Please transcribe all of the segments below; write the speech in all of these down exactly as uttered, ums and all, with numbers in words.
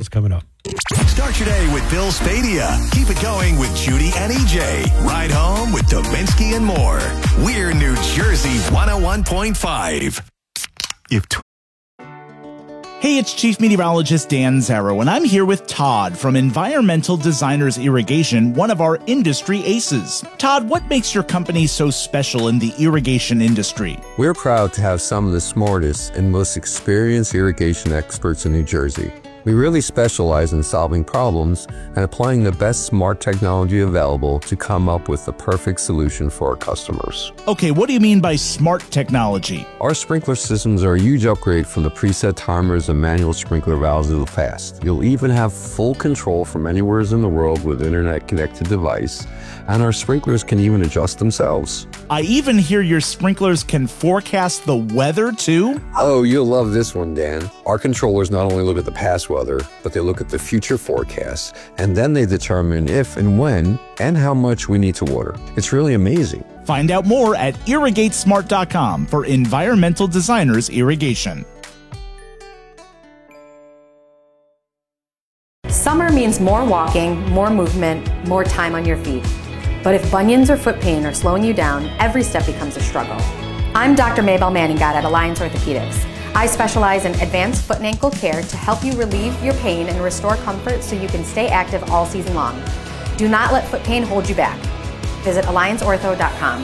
details coming up. Start your day with Bill Spadia. Keep it going with Judy and E J. Ride home with Dominski and more. We're New Jersey one oh one point five. If t- Hey, it's Chief Meteorologist Dan Zarrow, and I'm here with Todd from Environmental Designers Irrigation, one of our industry aces. Todd, what makes your company so special in the irrigation industry? We're proud to have some of the smartest and most experienced irrigation experts in New Jersey. We really specialize in solving problems and applying the best smart technology available to come up with the perfect solution for our customers. Okay, what do you mean by smart technology? Our sprinkler systems are a huge upgrade from the preset timers and manual sprinkler valves of the past. You'll even have full control from anywhere in the world with internet-connected device, and our sprinklers can even adjust themselves. I even hear your sprinklers can forecast the weather, too? Oh, you'll love this one, Dan. Our controllers not only look at the past weather, but they look at the future forecasts, and then they determine if and when and how much we need to water. It's really amazing. Find out more at irrigate smart dot com for Environmental Designers Irrigation. Summer means more walking, more movement, more time on your feet. But if bunions or foot pain are slowing you down, every step becomes a struggle. I'm Doctor Maybelle Manningat at Alliance Orthopedics. I specialize in advanced foot and ankle care to help you relieve your pain and restore comfort so you can stay active all season long. Do not let foot pain hold you back. Visit alliance ortho dot com.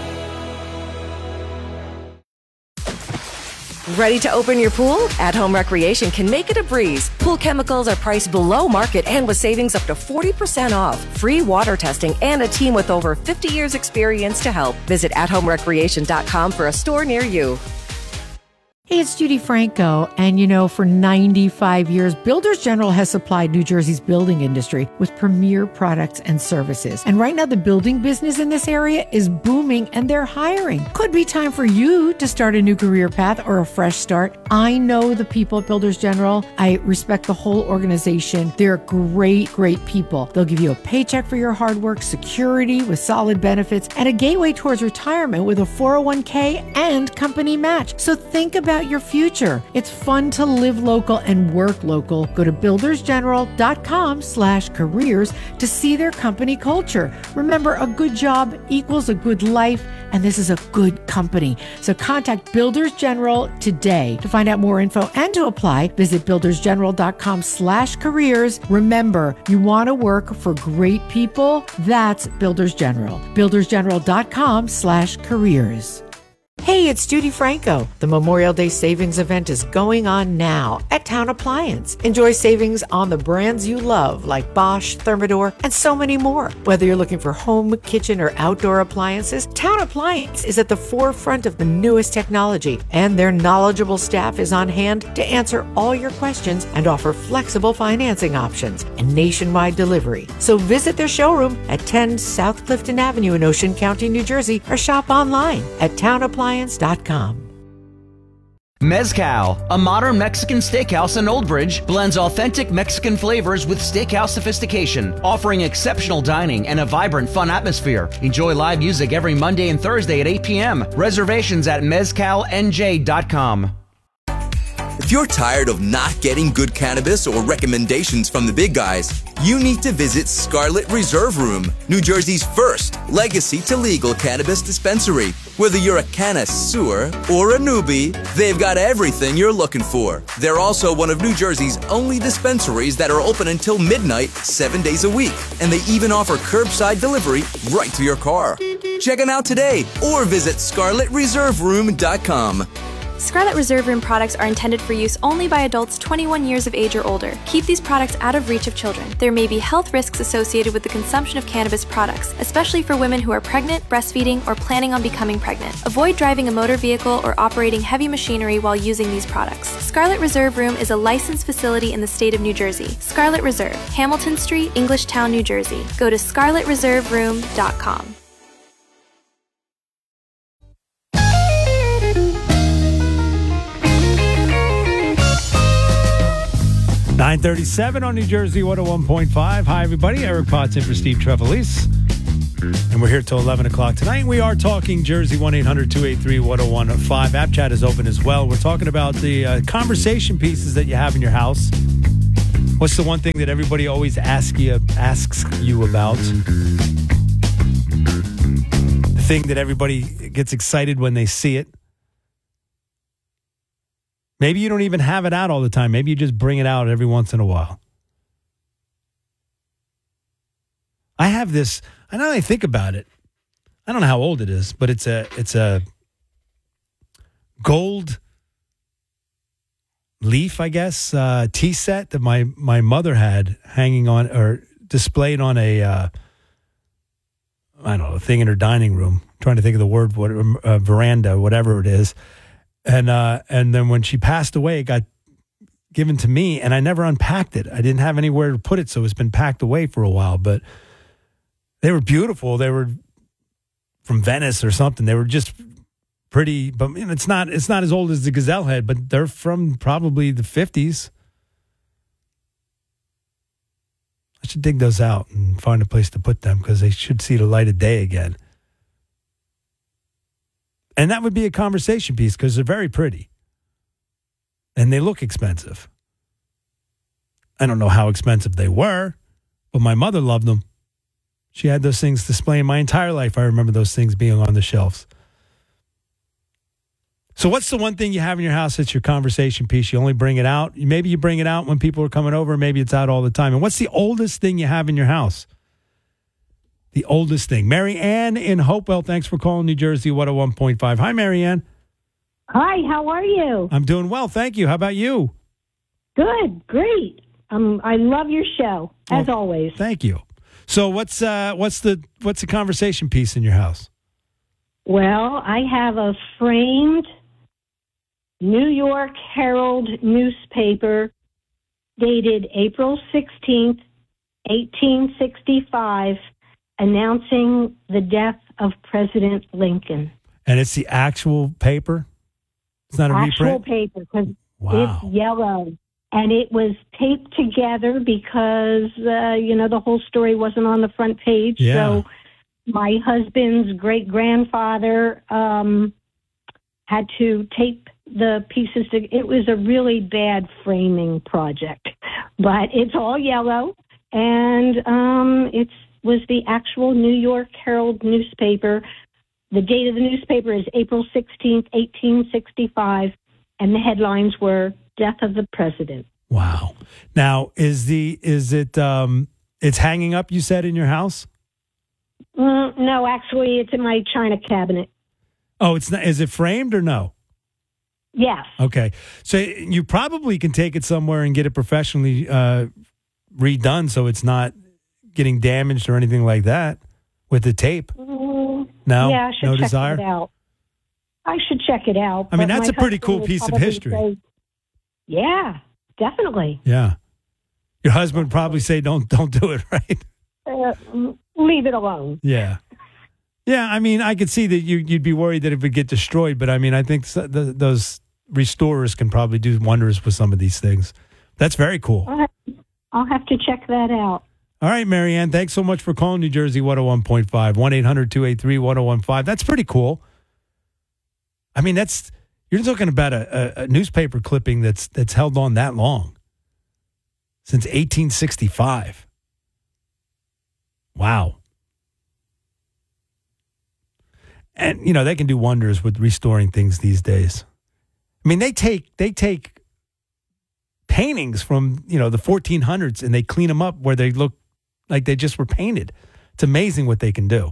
Ready to open your pool? At Home Recreation can make it a breeze. Pool chemicals are priced below market and with savings up to forty percent off. Free water testing and a team with over fifty years experience to help. Visit at home recreation dot com for a store near you. Hey, it's Judy Franco, and you know, for ninety-five years, Builders General has supplied New Jersey's building industry with premier products and services. And right now, the building business in this area is booming, and they're hiring. Could be time for you to start a new career path or a fresh start. I know the people at Builders General. I respect the whole organization. They're great, great people. They'll give you a paycheck for your hard work, security with solid benefits, and a gateway towards retirement with a four oh one k and company match. So think about your future. It's fun to live local and work local. Go to builders general dot com slash careers to see their company culture. Remember, a good job equals a good life, and this is a good company. So contact Builders General today. To find out more info and to apply, visit builders general dot com slash careers. Remember, you want to work for great people? That's Builders General. builders general dot com slash careers. Hey, it's Judy Franco. The Memorial Day Savings event is going on now at Town Appliance. Enjoy savings on the brands you love like Bosch, Thermador, and so many more. Whether you're looking for home, kitchen, or outdoor appliances, Town Appliance is at the forefront of the newest technology, and their knowledgeable staff is on hand to answer all your questions and offer flexible financing options and nationwide delivery. So visit their showroom at ten South Clifton Avenue in Ocean County, New Jersey, or shop online at town appliance dot com. Mezcal, a modern Mexican steakhouse in Old Bridge, blends authentic Mexican flavors with steakhouse sophistication, offering exceptional dining and a vibrant, fun atmosphere. Enjoy live music every Monday and Thursday at eight p.m. Reservations at mezcal n j dot com. If you're tired of not getting good cannabis or recommendations from the big guys, you need to visit Scarlet Reserve Room, New Jersey's first legacy to legal cannabis dispensary. Whether you're a connoisseur or a newbie, they've got everything you're looking for. They're also one of New Jersey's only dispensaries that are open until midnight, seven days a week. And they even offer curbside delivery right to your car. Check them out today or visit scarlet reserve room dot com. Scarlet Reserve Room products are intended for use only by adults twenty-one years of age or older. Keep these products out of reach of children. There may be health risks associated with the consumption of cannabis products, especially for women who are pregnant, breastfeeding, or planning on becoming pregnant. Avoid driving a motor vehicle or operating heavy machinery while using these products. Scarlet Reserve Room is a licensed facility in the state of New Jersey. Scarlet Reserve, Hamilton Street, Englishtown, New Jersey. Go to scarlet reserve room dot com. nine thirty-seven on New Jersey one oh one point five. Hi, everybody. Eric Potts in for Steve Trevelise. And we're here till eleven o'clock tonight. We are talking Jersey. One eight hundred two eight three one oh one five. App chat is open as well. We're talking about the uh, conversation pieces that you have in your house What's the one thing that everybody always asks you asks you about? The thing that everybody gets excited when they see it. Maybe you don't even have it out all the time. Maybe you just bring it out every once in a while. I have this, I know I think about it. I don't know how old it is, but it's a it's a gold leaf, I guess, uh, tea set that my, my mother had hanging on or displayed on a, uh, I don't know, a thing in her dining room. I'm trying to think of the word, what uh, veranda, whatever it is. And uh, and then when she passed away, it got given to me, and I never unpacked it. I didn't have anywhere to put it, so it's been packed away for a while. But they were beautiful. They were from Venice or something. They were just pretty, but you know, it's not it's not as old as the Gazelle head, but they're from probably the fifties. I should dig those out and find a place to put them because they should see the light of day again. And that would be a conversation piece because they're very pretty. And they look expensive. I don't know how expensive they were, but my mother loved them. She had those things displaying my entire life. I remember those things being on the shelves. So what's the one thing you have in your house that's your conversation piece? You only bring it out. Maybe you bring it out when people are coming over. Maybe it's out all the time. And what's the oldest thing you have in your house? The oldest thing. Mary Ann in Hopewell, thanks for calling New Jersey one oh one point five. Hi, Mary Ann. Hi, how are you? I'm doing well, thank you. How about you? Good, great. Um, I love your show, as well, always. Thank you. So what's uh, what's the what's the conversation piece in your house? Well, I have a framed New York Herald newspaper dated April sixteenth, eighteen sixty-five, announcing the death of President Lincoln. And it's the actual paper? It's not a actual reprint? paper, because wow. it's yellow. And it was taped together because, uh, you know, the whole story wasn't on the front page. Yeah. So my husband's great-grandfather um, had to tape the pieces. To, it was a really bad framing project. But it's all yellow, and um, it was the actual New York Herald newspaper. The date of the newspaper is April sixteenth, eighteen sixty-five, and the headlines were Death of the President. Wow. Now, is the is it um it's hanging up, you said, in your house? Mm, no, actually it's in my china cabinet. Oh, it's not, is it framed or no? Yes. Okay. So you probably can take it somewhere and get it professionally uh redone so it's not getting damaged or anything like that with the tape. Mm, no. Yeah, I should no check desire? it out. I should check it out. I mean, but that's my a pretty husband cool would piece of probably history. say, yeah, definitely. Yeah. Your husband would probably say, don't don't do it, right? Uh, leave it alone. Yeah. Yeah, I mean, I could see that you, you'd be worried that it would get destroyed, but I mean, I think so, the, those restorers can probably do wonders with some of these things. That's very cool. I'll have, I'll have to check that out. All right, Mary Ann, thanks so much for calling New Jersey one oh one point five, one eight hundred two eight three one oh one five. That's pretty cool. I mean, that's you're talking about a, a, a newspaper clipping that's that's held on that long, since eighteen sixty-five. Wow. And, you know, they can do wonders with restoring things these days. I mean, they take they take paintings from, you know, the fourteen hundreds and they clean them up where they look like they just were painted. It's amazing what they can do.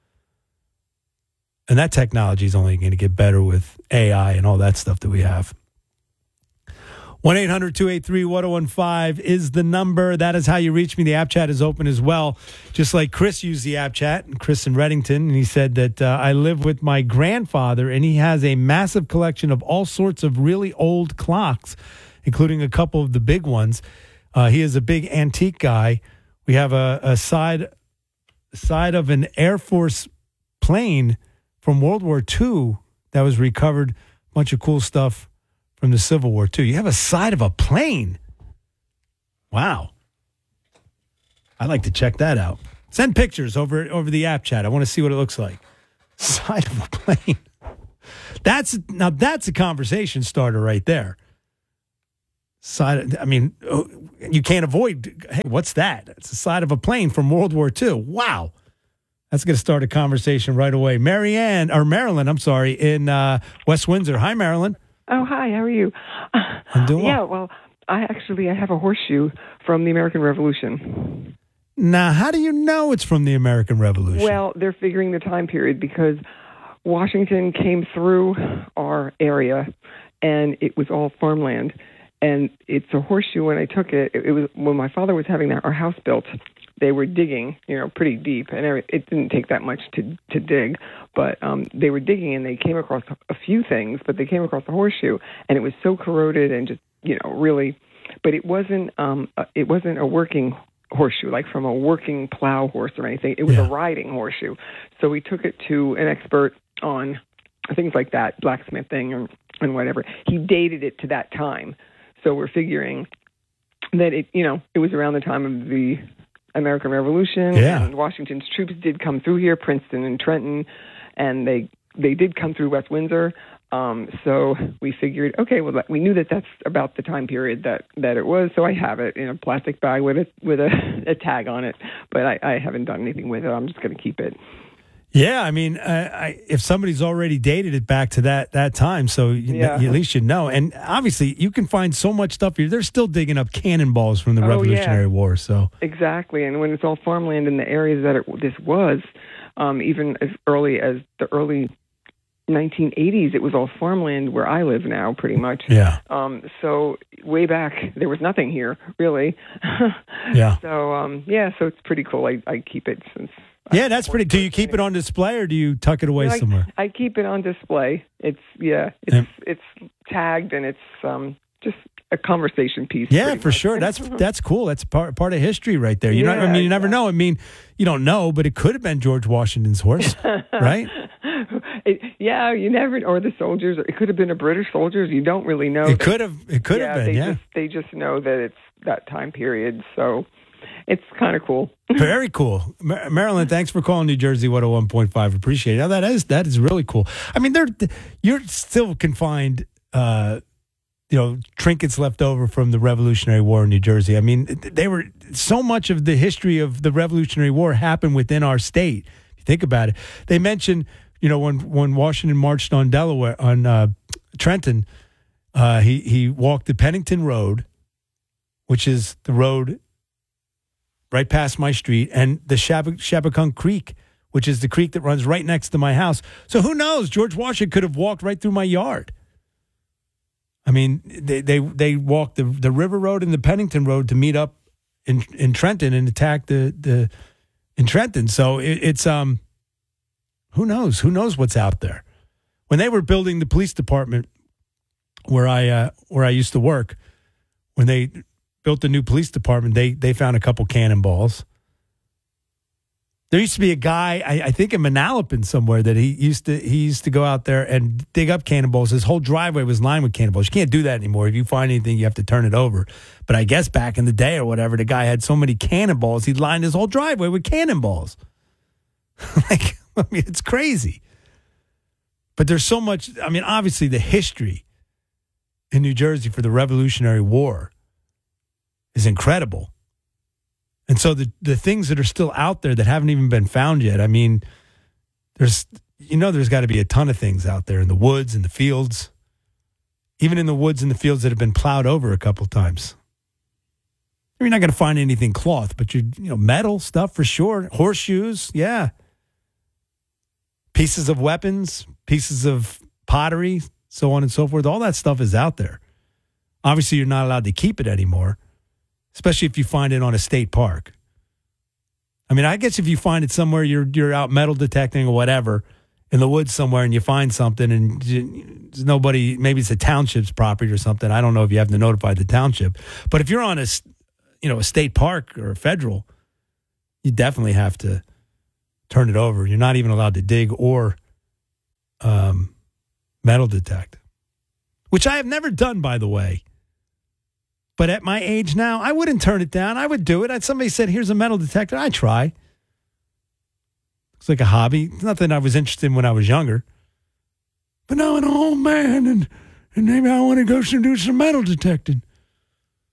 And that technology is only going to get better with A I and all that stuff that we have. one eight hundred two eight three one oh one five is the number. That is how you reach me. The app chat is open as well. Just like Chris used the app chat, and Chris in Reddington, and he said that uh, I live with my grandfather, and he has a massive collection of all sorts of really old clocks, including a couple of the big ones. Uh, he is a big antique guy. We have a, a side side of an Air Force plane from World War Two that was recovered. A bunch of cool stuff from the Civil War too. You have a side of a plane. Wow. I'd like to check that out. Send pictures over over the app chat. I want to see what it looks like. Side of a plane. That's now that's a conversation starter right there. Side. I mean, you can't avoid. Hey, what's that? It's the side of a plane from World War Two. Wow. That's going to start a conversation right away. Marianne, or Marilyn, I'm sorry, in uh, West Windsor. Hi, Marilyn. Oh, hi. How are you? I'm doing Yeah, well. well, I actually I have a horseshoe from the American Revolution. Now, how do you know it's from the American Revolution? Well, they're figuring the time period because Washington came through our area, and it was all farmland. And it's a horseshoe. When I took it, it was when my father was having our house built. They were digging, you know, pretty deep, and it didn't take that much to to dig. But um, they were digging, and they came across a few things. But they came across the horseshoe, and it was so corroded and just, you know, really. But it wasn't um, it wasn't a working horseshoe, like from a working plow horse or anything. It was yeah. a riding horseshoe. So we took it to an expert on things like that, blacksmithing and, and whatever. He dated it to that time. So we're figuring that it, you know, it was around the time of the American Revolution, yeah. and Washington's troops did come through here, Princeton and Trenton, and they they did come through West Windsor. Um, so we figured, okay, well, we knew that that's about the time period that, that it was. So I have it in a plastic bag with a with a, a tag on it, but I, I haven't done anything with it. I'm just going to keep it. Yeah, I mean, uh, I, if somebody's already dated it back to that that time, so you, Yeah. you at least you know. And obviously, you can find so much stuff here. They're still digging up cannonballs from the Oh, Revolutionary yeah. War. So Exactly, and when it's all farmland in the areas that it, this was, um, even as early as the early nineteen eighties, it was all farmland where I live now, pretty much. Yeah. Um, so way back, there was nothing here, really. Yeah. So, um, yeah, so it's pretty cool. I, I keep it since... yeah, that's pretty. Do you keep it on display or do you tuck it away No, I- somewhere? I keep it on display. It's, yeah, it's it's tagged, and it's um, just a conversation piece. Yeah, pretty for much. sure. That's that's cool. That's part part of history right there. You know, I Yeah, mean, you never know. I mean, you don't know, but it could have been George Washington's horse, right? It, yeah, you never, or the soldiers. It could have been a British soldiers. You don't really know. It could have. It could yeah, have been. They Yeah. just, they just know that it's that time period. So it's kind of cool. Very cool. Mar- Marilyn, thanks for calling New Jersey one oh one point five. Appreciate it. Now, that is that is really cool. I mean, they're you're still can find uh, you know, trinkets left over from the Revolutionary War in New Jersey. I mean, they were so much of the history of the Revolutionary War happened within our state. If you think about it, they mentioned, you know, when when Washington marched on Delaware on uh, Trenton, uh, he he walked the Pennington Road, which is the road right past my street, and the Shab- Shabacunk Creek, which is the creek that runs right next to my house. So who knows? George Washington could have walked right through my yard. I mean, they they, they walked the, the River Road and the Pennington Road to meet up in in Trenton and attack the the in Trenton. So it, it's um, who knows? Who knows what's out there? When they were building the police department where I uh, where I used to work, when they built the new police department, they they found a couple cannonballs. There used to be a guy, I, I think in Manalapan somewhere, that he used to he used to go out there and dig up cannonballs. His whole driveway was lined with cannonballs. You can't do that anymore. If you find anything, you have to turn it over. But I guess back in the day or whatever, the guy had so many cannonballs, he lined his whole driveway with cannonballs. Like, I mean, it's crazy. But there's so much, I mean, obviously the history in New Jersey for the Revolutionary War is incredible. And so the the things that are still out there that haven't even been found yet, I mean, there's, you know, there's got to be a ton of things out there in the woods and the fields, even in the woods and the fields that have been plowed over a couple times. You're not going to find anything cloth, but you you know, metal stuff for sure. Horseshoes, yeah. Pieces of weapons, pieces of pottery, so on and so forth. All that stuff is out there. Obviously, you're not allowed to keep it anymore, especially if you find it on a state park. I mean, I guess if you find it somewhere, you're you're out metal detecting or whatever in the woods somewhere, and you find something, and there's nobody, maybe it's a township's property or something. I don't know if you have to notify the township, but if you're on a, you know, a state park or a federal, you definitely have to turn it over. You're not even allowed to dig or um, metal detect, which I have never done, by the way. But at my age now, I wouldn't turn it down. I would do it. Somebody said, here's a metal detector. I'd try. It's like a hobby. It's nothing I was interested in when I was younger. But now I'm an old man, and, and maybe I want to go some, do some metal detecting.